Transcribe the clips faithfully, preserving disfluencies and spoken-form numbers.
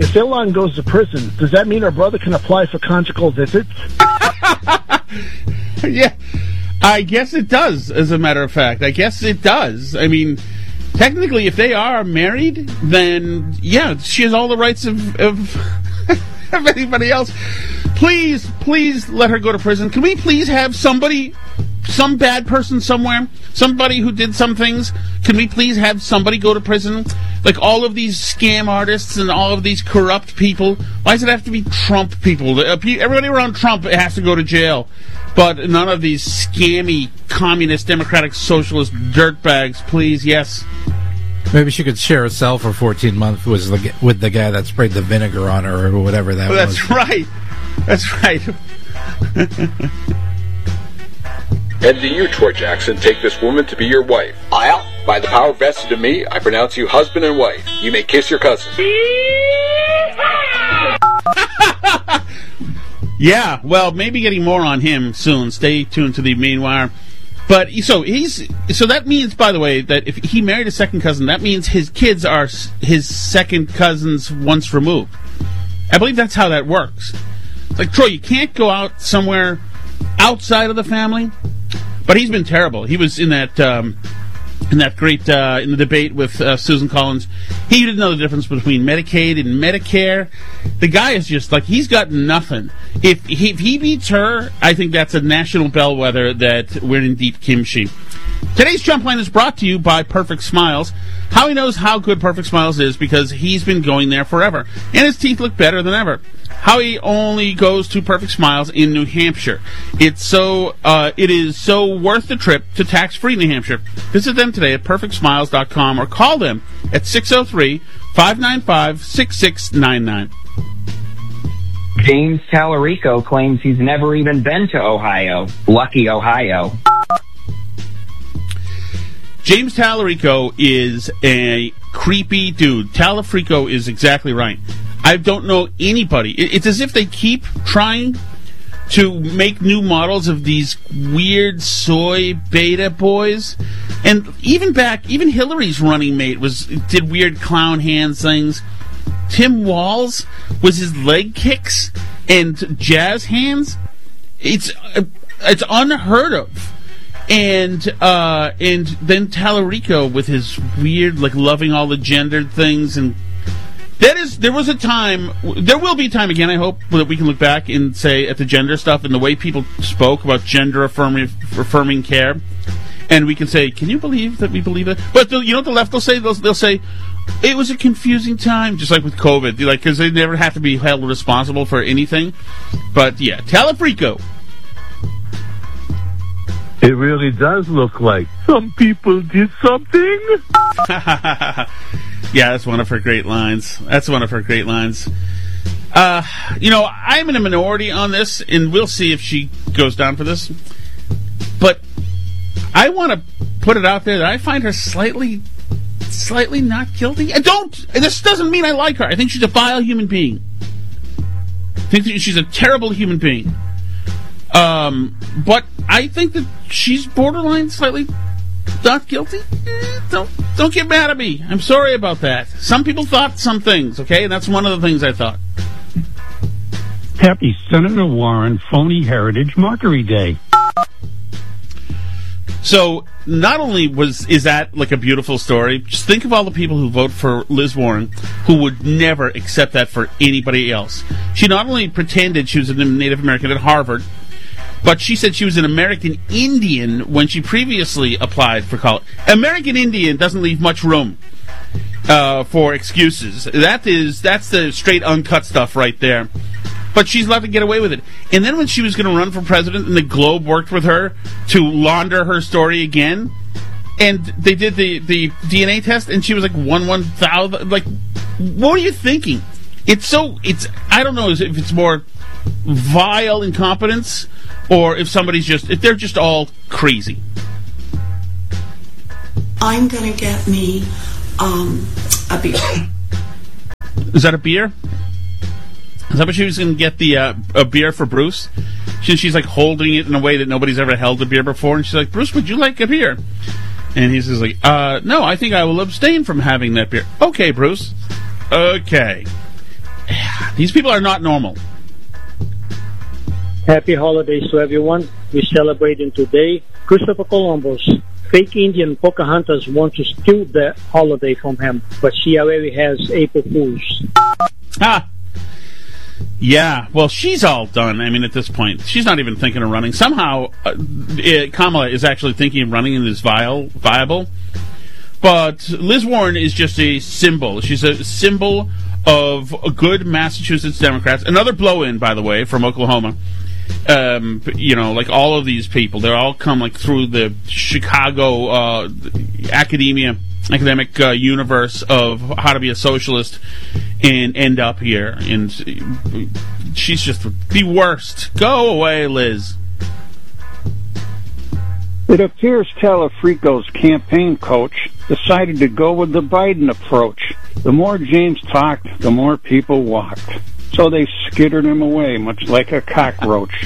if Ilan goes to prison, does that mean our brother can apply for conjugal visits? Yeah, I guess it does, as a matter of fact. I guess it does. I mean, technically, if they are married, then, yeah, she has all the rights of, of, of anybody else. Please, please let her go to prison. Can we please have somebody, some bad person somewhere, somebody who did some things, can we please have somebody go to prison? Like all of these scam artists and all of these corrupt people. Why does it have to be Trump people? Everybody around Trump has to go to jail. But none of these scammy, communist, democratic, socialist dirtbags, please, yes. Maybe she could share a cell for fourteen months with the, with the guy that sprayed the vinegar on her or whatever that oh, that's was. That's right. That's right. And do you, Troy Jackson, take this woman to be your wife? I'll. By the power vested in me, I pronounce you husband and wife. You may kiss your cousin. Yeah, well, maybe getting more on him soon. Stay tuned to the main wire. But so he's so that means, by the way, that if he married a second cousin, that means his kids are his second cousins once removed. I believe that's how that works. Like, Troy, you can't go out somewhere outside of the family. But he's been terrible. He was in that um, in that great uh, in the debate with uh, Susan Collins. He didn't know the difference between Medicaid and Medicare. The guy is just like, he's got nothing. If he, if he beats her, I think that's a national bellwether that we're in deep kimchi. Today's Jump Line is brought to you by Perfect Smiles. Howie knows how good Perfect Smiles is because he's been going there forever. And his teeth look better than ever. Howie only goes to Perfect Smiles in New Hampshire. It's so, uh, it is so worth the trip to tax-free New Hampshire. Visit them today at perfect smiles dot com or call them at six oh three, five nine five, six six nine nine. James Tallarico claims he's never even been to Ohio. Lucky Ohio. James Tallarico is a creepy dude. Tallarico is exactly right. I don't know anybody. It's as if they keep trying to make new models of these weird soy beta boys. And even back, even Hillary's running mate was did weird clown hands things. Tim Walz was his leg kicks and jazz hands. It's it's unheard of. And uh, and then Tallarico with his weird, like, loving all the gendered things. And that is, there was a time, there will be a time again, I hope, that we can look back and say at the gender stuff and the way people spoke about gender affirming, affirming care. And we can say, can you believe that we believe it? But the, you know what the left will say? They'll, they'll say, it was a confusing time, just like with COVID, like, because they never have to be held responsible for anything. But yeah, Tallarico. It really does look like some people did something. Yeah, that's one of her great lines. That's one of her great lines. Uh, you know, I'm in a minority on this, and we'll see if she goes down for this. But I want to put it out there that I find her slightly, slightly not guilty. I don't. This doesn't mean I like her. I think she's a vile human being. I think that she's a terrible human being. Um, but I think that she's borderline slightly not guilty. Eh, don't don't get mad at me. I'm sorry about that. Some people thought some things, okay? And that's one of the things I thought. Happy Senator Warren Phony Heritage Mockery Day. So not only was is that like a beautiful story, just think of all the people who vote for Liz Warren who would never accept that for anybody else. She not only pretended she was a Native American at Harvard, but she said she was an American Indian when she previously applied for college. American Indian doesn't leave much room uh, for excuses. That is, that's the straight uncut stuff right there. But she's allowed to get away with it. And then when she was going to run for president and the Globe worked with her to launder her story again, and they did the, the D N A test, and she was like one one thousand. Like, what are you thinking? It's so, it's, I don't know if it's more vile incompetence or if somebody's just, if they're just all crazy. I'm going to get me um, a beer. Is that a beer? Is that what she was going to get, the uh, a beer for Bruce? She, she's like holding it in a way that nobody's ever held a beer before, and she's like, Bruce, would you like a beer? And he's just like, uh, no, I think I will abstain from having that beer. Okay, Bruce. Okay. These people are not normal. Happy holidays to everyone. We're celebrating today. Christopher Columbus, fake Indian Pocahontas want to steal the holiday from him, but she already has April Fools. Ah. Yeah, well, she's all done. I mean, at this point, she's not even thinking of running. Somehow, uh, it, Kamala is actually thinking of running and is viable, viable. But Liz Warren is just a symbol. She's a symbol of good Massachusetts Democrats. Another blow-in, by the way, from Oklahoma. Um, you know, like all of these people, they all come like through the Chicago uh, academia, academic uh, universe of how to be a socialist and end up here. And she's just the worst. Go away, Liz. It appears Talafrico's campaign coach decided to go with the Biden approach. The more James talked, the more people walked. So they skittered him away, much like a cockroach.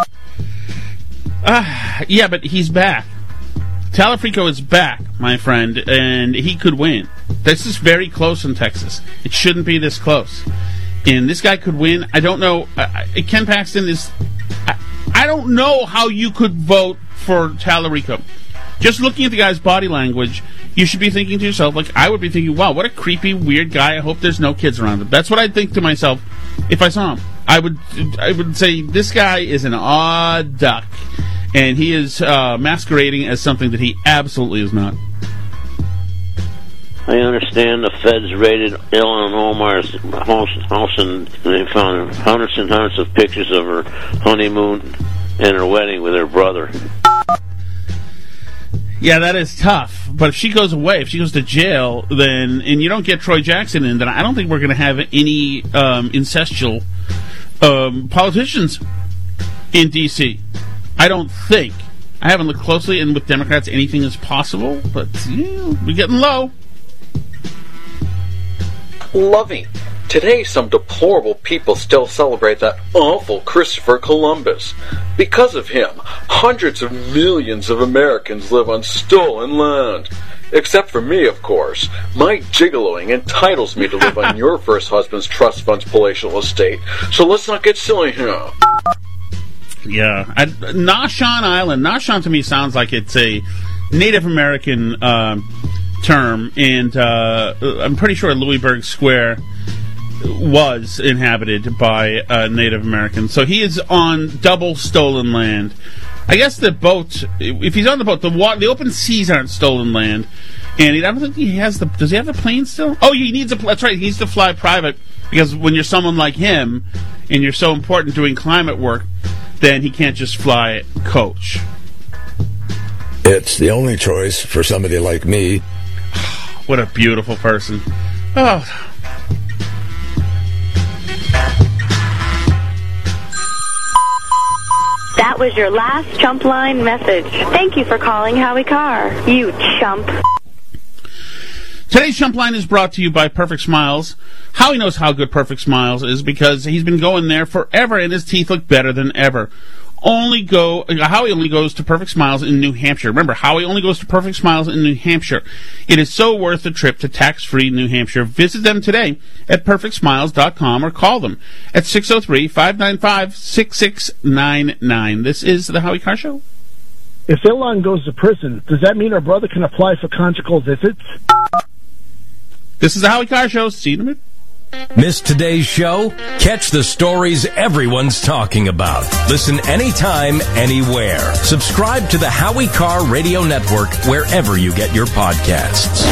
Uh, yeah, but he's back. Talafrico is back, my friend, and he could win. This is very close in Texas. It shouldn't be this close. And this guy could win. I don't know. Uh, Ken Paxton is... I, I don't know how you could vote for Talarico. Just looking at the guy's body language, you should be thinking to yourself, like, I would be thinking, wow, what a creepy, weird guy. I hope there's no kids around him. That's what I'd think to myself if I saw him. I would I would say, this guy is an odd duck, and he is uh, masquerading as something that he absolutely is not. I understand the feds raided Ilhan Omar's house, house and they found hundreds and hundreds of pictures of her honeymoon and her wedding with her brother. Yeah, that is tough. But if she goes away, if she goes to jail, then and you don't get Troy Jackson in, then I don't think we're going to have any um, incestual um, politicians in D C I don't think. I haven't looked closely, and with Democrats, anything is possible. But yeah, we're getting low. Loving. Today, some deplorable people still celebrate that awful Christopher Columbus. Because of him, hundreds of millions of Americans live on stolen land. Except for me, of course. My gigoloing entitles me to live on your first husband's trust fund's palatial estate. So let's not get silly here. Yeah. I, Nashan Island. Nashan to me sounds like it's a Native American uh, term, and uh, I'm pretty sure Louisburg Square was inhabited by uh, Native Americans. So he is on double stolen land. I guess the boat, if he's on the boat, the water, the open seas aren't stolen land. And he, I don't think he has the, does he have the plane still? Oh, he needs a, that's right, he needs to fly private, because when you're someone like him, and you're so important doing climate work, then he can't just fly coach. It's the only choice for somebody like me. What a beautiful person. Oh, that was your last chump line message. Thank you for calling Howie Carr, you chump. Today's Chump Line is brought to you by Perfect Smiles. Howie knows how good Perfect Smiles is because he's been going there forever and his teeth look better than ever. Only go, Howie only goes to Perfect Smiles in New Hampshire. Remember, Howie only goes to Perfect Smiles in New Hampshire. It is so worth the trip to tax-free New Hampshire. Visit them today at perfect smiles dot com or call them at six oh three, five nine five, six six nine nine. This is the Howie Carr Show. If Ilhan goes to prison, does that mean her brother can apply for conjugal visits? This is the Howie Carr Show. See you in a minute. Miss today's show? Catch the stories everyone's talking about. Listen anytime, anywhere. Subscribe to the Howie Carr Radio Network wherever you get your podcasts.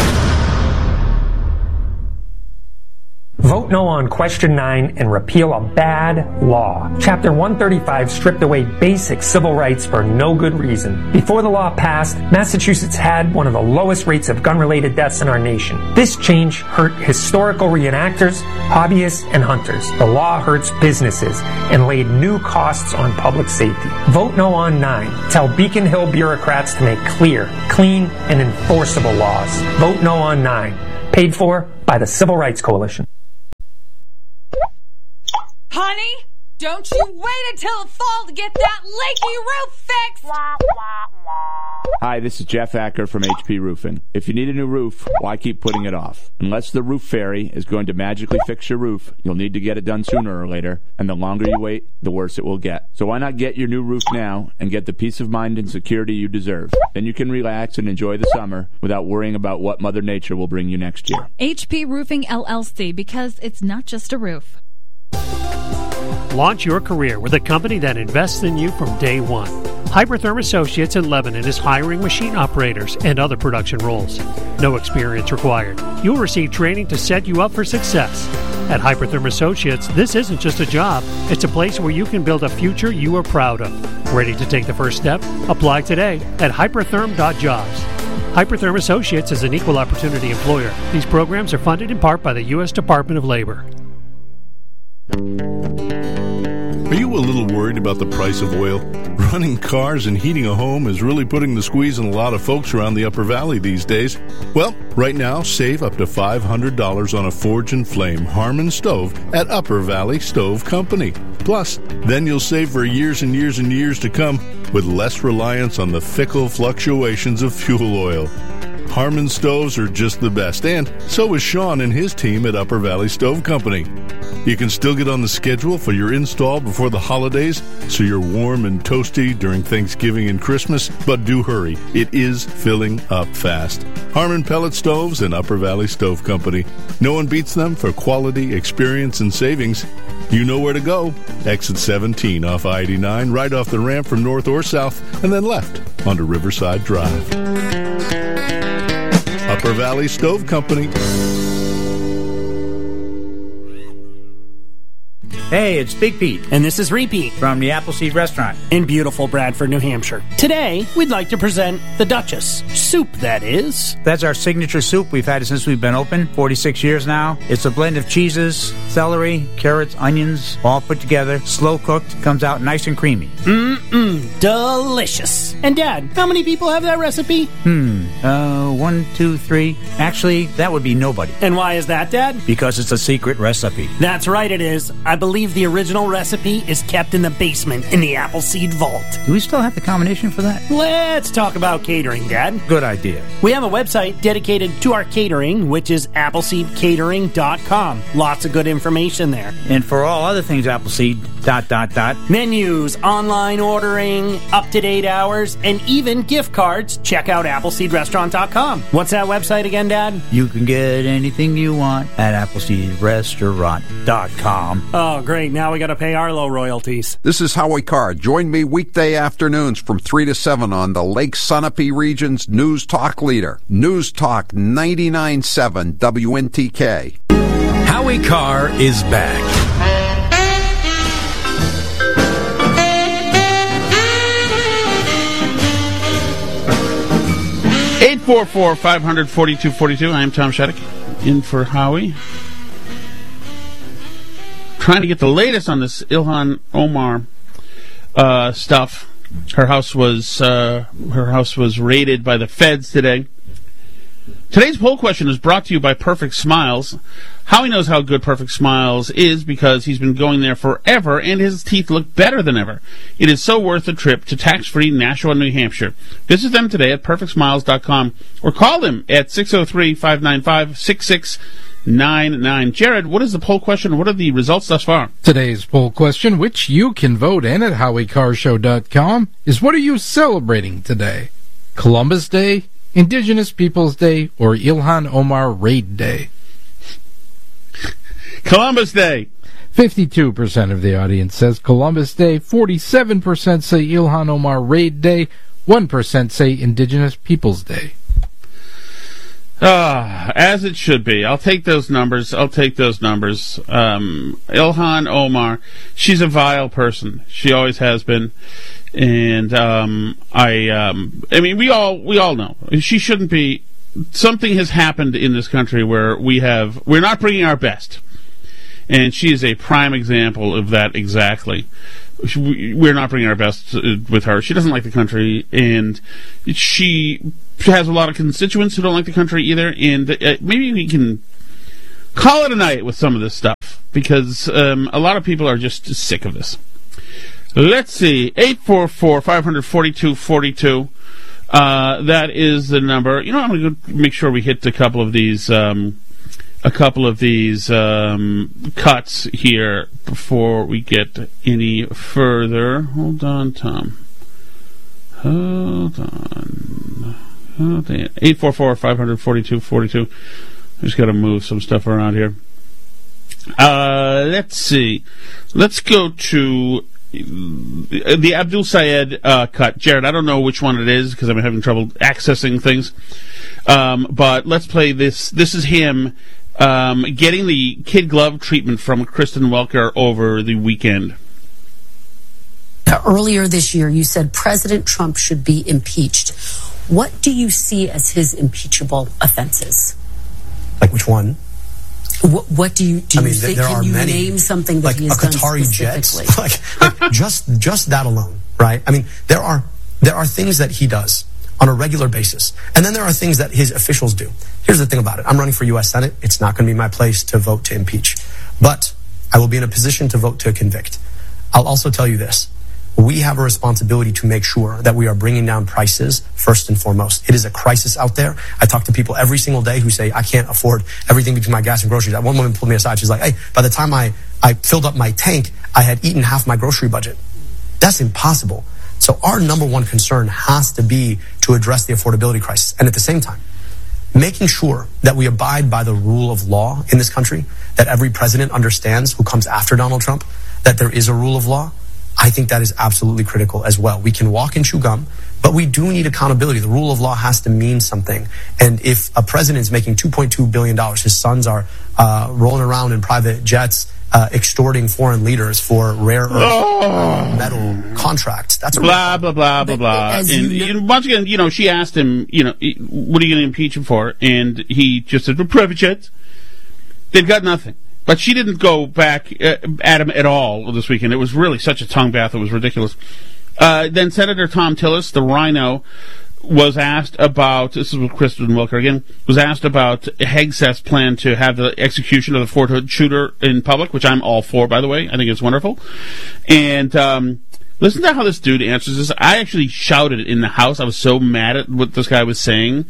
Vote no on Question nine and repeal a bad law. Chapter one thirty-five stripped away basic civil rights for no good reason. Before the law passed, Massachusetts had one of the lowest rates of gun-related deaths in our nation. This change hurt historical reenactors, hobbyists, and hunters. The law hurts businesses and laid new costs on public safety. Vote no on nine. Tell Beacon Hill bureaucrats to make clear, clean, and enforceable laws. Vote no on nine. Paid for by the Civil Rights Coalition. Honey, Don't you wait until the fall to get that leaky roof fixed! Hi, this is Jeff Acker from H P Roofing. If you need a new roof, why keep putting it off? Unless the roof fairy is going to magically fix your roof, you'll need to get it done sooner or later, and the longer you wait, the worse it will get. So why not get your new roof now and get the peace of mind and security you deserve? Then you can relax and enjoy the summer without worrying about what Mother Nature will bring you next year. H P Roofing L L C, because it's not just a roof. Launch your career with a company that invests in you from day one. Hypertherm Associates in Lebanon is hiring machine operators and other production roles. No experience required. You'll receive training to set you up for success. At Hypertherm Associates, this isn't just a job. It's a place where you can build a future you are proud of. Ready to take the first step? Apply today at hypertherm dot jobs. Hypertherm Associates is an equal opportunity employer. These programs are funded in part by the U S Department of Labor. Are you a little worried about the price of oil? Running cars and heating a home is really putting the squeeze on a lot of folks around the Upper Valley these days. Well, right now, save up to five hundred dollars on a Forge and Flame Harmon stove at Upper Valley Stove Company. Plus, then you'll save for years and years and years to come with less reliance on the fickle fluctuations of fuel oil. Harmon stoves are just the best, and so is Sean and his team at Upper Valley Stove Company. You can still get on the schedule for your install before the holidays, so you're warm and toasty during Thanksgiving and Christmas, but do hurry. It is filling up fast. Harmon Pellet Stoves and Upper Valley Stove Company. No one beats them for quality, experience, and savings. You know where to go. Exit seventeen off I eighty-nine, right off the ramp from north or south, and then left onto Riverside Drive. Upper Valley Stove Company. Hey, it's Big Pete. And this is Repeat. From the Appleseed Restaurant. In beautiful Bradford, New Hampshire. Today, we'd like to present the Duchess. Soup, that is. That's our signature soup. We've had it since we've been open, forty-six years now. It's a blend of cheeses, celery, carrots, onions, all put together, slow cooked, comes out nice and creamy. Mmm, delicious. And Dad, how many people have that recipe? Hmm, uh, one, two, three. Actually, that would be nobody. And why is that, Dad? Because it's a secret recipe. That's right, it is. I believe the original recipe is kept in the basement in the Appleseed Vault. Do we still have the combination for that? Let's talk about catering, Dad. Good idea. We have a website dedicated to our catering, which is appleseed catering dot com. Lots of good information there. And for all other things, Appleseed, dot, dot, dot. Menus, online ordering, up-to-date hours, and even gift cards. Check out appleseed restaurant dot com. What's that website again, Dad? You can get anything you want at appleseed restaurant dot com. Oh, great. Now we got to pay Arlo royalties. This is Howie Carr. Join me weekday afternoons from three to seven on the Lake Sunapee region's News Talk leader. News Talk ninety-nine point seven W N T K. Howie Carr is back. eight four four, five hundred, forty-two forty-two. I'm Tom Shattuck, in for Howie. Trying to get the latest on this Ilhan Omar uh, stuff. Her house was uh, her house was raided by the feds today. Today's poll question is brought to you by Perfect Smiles. Howie knows how good Perfect Smiles is because he's been going there forever and his teeth look better than ever. It is so worth the trip to tax-free Nashua, New Hampshire. Visit them today at perfect smiles dot com or call them at six oh three, five nine five, six six nine nine. Jared, what is the poll question? What are the results thus far? Today's poll question, which you can vote in at howie car show dot com, is what are you celebrating today? Columbus Day, Indigenous Peoples Day, or Ilhan Omar Raid Day? Columbus Day. fifty-two percent of the audience says Columbus Day, forty-seven percent say Ilhan Omar Raid Day, one percent say Indigenous Peoples Day. Ah, as it should be. I'll take those numbers. I'll take those numbers. Um, Ilhan Omar, she's a vile person. She always has been. And um, I, um, I mean, we all we all know she shouldn't be. Something has happened in this country where we have we're not bringing our best, and she is a prime example of that. Exactly, we're not bringing our best with her. She doesn't like the country, and she has a lot of constituents who don't like the country either. And uh, maybe we can call it a night with some of this stuff, because um, a lot of people are just sick of this. Let's see, eight four four, five four two, four two. Uh, that is the number. You know, I'm going to make sure we hit a couple of these, um, a couple of these um, cuts here before we get any further. Hold on, Tom. Hold on. Hold on. eight four four, five four two, four two. I just got to move some stuff around here. Uh, let's see. Let's go to the Abdul Sayed uh, cut. Jared, I don't know which one it is because I'm having trouble accessing things. Um, but let's play this. This is him um, getting the kid glove treatment from Kristen Welker over the weekend. Earlier this year, you said President Trump should be impeached. What do you see as his impeachable offenses? Like which one? What, what do you do? I mean, you think, there can are you many, name something that like he has a Qatari done jet, specifically? like, like just just that alone, right? I mean, there are there are things that he does on a regular basis, and then there are things that his officials do. Here's the thing about it: I'm running for U S Senate. It's not going to be my place to vote to impeach, but I will be in a position to vote to convict. I'll also tell you this. We have a responsibility to make sure that we are bringing down prices first and foremost. It is a crisis out there. I talk to people every single day who say, I can't afford everything between my gas and groceries. One woman pulled me aside. She's like, hey, by the time I, I filled up my tank, I had eaten half my grocery budget. That's impossible. So our number one concern has to be to address the affordability crisis. And at the same time, making sure that we abide by the rule of law in this country, that every president understands who comes after Donald Trump, that there is a rule of law. I think that is absolutely critical as well. We can walk and chew gum, but we do need accountability. The rule of law has to mean something. And if a president is making two point two billion dollars, his sons are uh, rolling around in private jets, uh, extorting foreign leaders for rare earth oh. metal contracts. That's a blah, blah, blah, blah, blah. And you know, once again, you know, she asked him, you know, what are you going to impeach him for? And he just said, for private jets. They've got nothing. But she didn't go back uh, at him at all this weekend. It was really such a tongue bath, it was ridiculous. Uh, then Senator Thom Tillis, the rhino, was asked about, this is with Kristen Welker again, was asked about Hegseth's plan to have the execution of the Fort Hood shooter in public, which I'm all for, by the way. I think it's wonderful. And um, listen to how this dude answers this. I actually shouted in the house. I was so mad at what this guy was saying.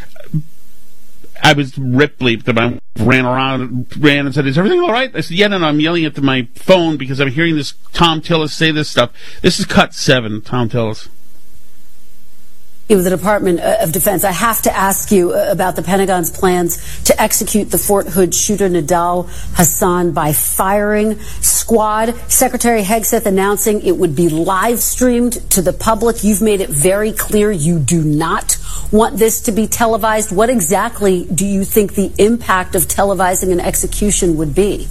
I was rip-bleeped, and I ran around, ran and said, is everything all right? I said, yeah, no, no, I'm yelling at my phone because I'm hearing this Thom Tillis say this stuff. This is cut seven, Thom Tillis. With the Department of Defense, I have to ask you about the Pentagon's plans to execute the Fort Hood shooter Nidal Hassan by firing squad. Secretary Hegseth announcing it would be live streamed to the public. You've made it very clear you do not want this to be televised. What exactly do you think the impact of televising an execution would be?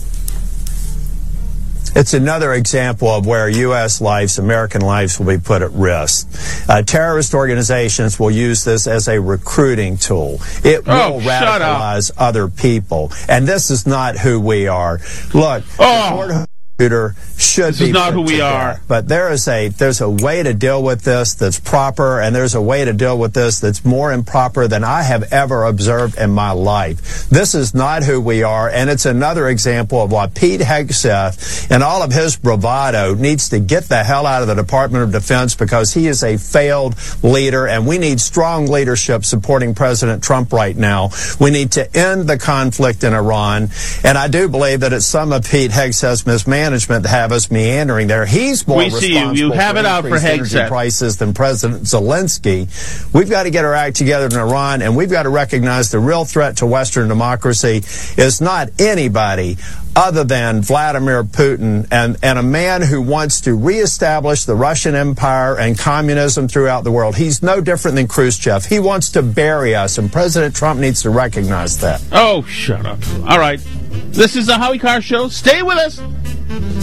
It's another example of where U S lives, American lives, will be put at risk. Uh, terrorist organizations will use this as a recruiting tool. It oh, will radicalize other people. And this is not who we are. Look, oh. the shooter should this be is not who we together. are. But there is a there's a way to deal with this that's proper, and there's a way to deal with this that's more improper than I have ever observed in my life. This is not who we are, and it's another example of why Pete Hegseth and all of his bravado needs to get the hell out of the Department of Defense, because he is a failed leader, and we need strong leadership supporting President Trump right now. We need to end the conflict in Iran, and I do believe that it's some of Pete Hegseth's mismanagement to have us meandering there. He's more we responsible see you. You have for it out for energy Hegseth. prices than President Zelensky. We've got to get our act together in Iran, and we've got to recognize the real threat to Western democracy is not anybody other than Vladimir Putin, and, and a man who wants to reestablish the Russian Empire and communism throughout the world. He's no different than Khrushchev. He wants to bury us, and President Trump needs to recognize that. Oh, shut up. All right. This is the Howie Carr Show. Stay with us.